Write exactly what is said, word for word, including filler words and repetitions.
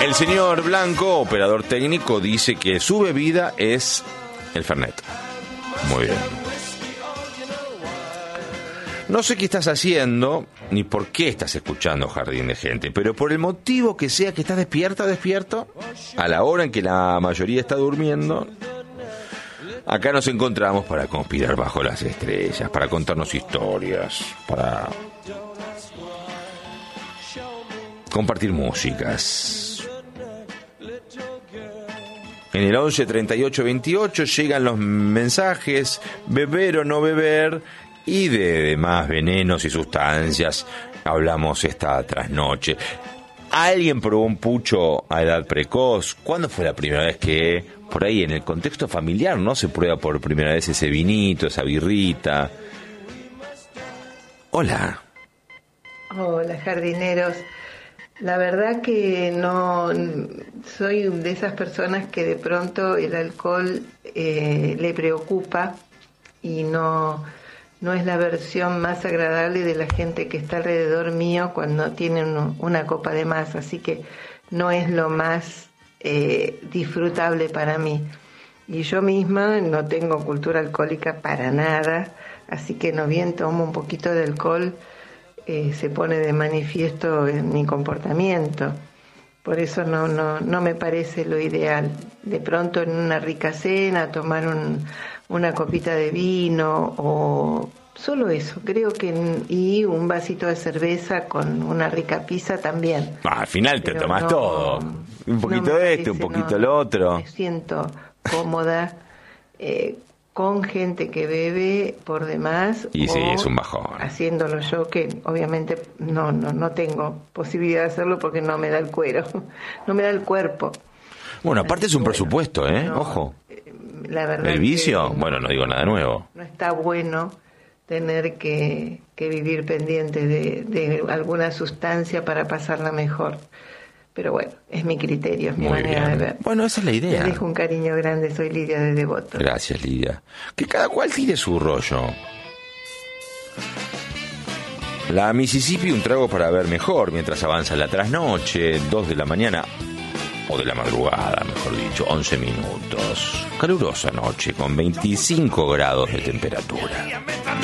El señor Blanco, operador técnico, dice que su bebida es el Fernet. Muy bien. No sé qué estás haciendo, ni por qué estás escuchando Jardín de Gente, pero por el motivo que sea que estás despierta, despierto, a la hora en que la mayoría está durmiendo, acá nos encontramos para conspirar bajo las estrellas, para contarnos historias, para compartir músicas. En el once treinta y ocho veintiocho llegan los mensajes, beber o no beber, y de demás venenos y sustancias hablamos esta trasnoche. ¿Alguien probó un pucho a edad precoz? ¿Cuándo fue la primera vez que, por ahí en el contexto familiar, no se prueba por primera vez ese vinito, esa birrita? Hola. Hola, jardineros. La verdad que no soy de esas personas que de pronto el alcohol eh, le preocupa y no, no es la versión más agradable de la gente que está alrededor mío cuando tienen una copa de más, así que no es lo más eh, disfrutable para mí. Y yo misma no tengo cultura alcohólica para nada, así que no bien tomo un poquito de alcohol, Eh, se pone de manifiesto en mi comportamiento. Por eso no, no, no me parece lo ideal. De pronto en una rica cena tomar un, una copita de vino o solo eso, creo que en, y un vasito de cerveza con una rica pizza también. Ah, al final te Pero tomás no, todo. Un poquito no de parece, este, un poquito no, lo otro. Me siento cómoda eh, con gente que bebe por demás. Y sí, o es un bajón. haciéndolo yo, que obviamente no, no, no tengo posibilidad de hacerlo porque no me da el cuero, no me da el cuerpo. Bueno, aparte es un Bueno, presupuesto, ¿eh? no, Ojo. La verdad ¿El vicio? que Bueno, no digo nada nuevo. No está bueno tener que, que vivir pendiente de, de alguna sustancia para pasarla mejor. Pero bueno, es mi criterio, es mi Muy manera bien. de ver. Bueno, esa es la idea. Les dejo un cariño grande, soy Lidia de Devoto. Gracias, Lidia. Que cada cual tire su rollo. La Mississippi, un trago para ver mejor mientras avanza la trasnoche, dos de la mañana, o de la madrugada, mejor dicho, once minutos. Calurosa noche con veinticinco grados de temperatura.